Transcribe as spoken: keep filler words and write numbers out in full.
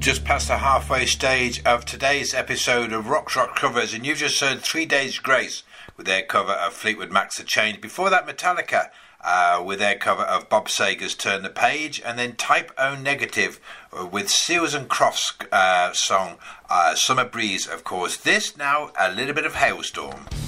just past the halfway stage of today's episode of Rock Rock Covers, and you've just heard Three Days Grace with their cover of Fleetwood Mac's The Change. Before that, Metallica uh, with their cover of Bob Seger's Turn the Page, and then Type O Negative with Seals and Crofts' uh, song uh, Summer Breeze, of course. This now, a little bit of Hailstorm.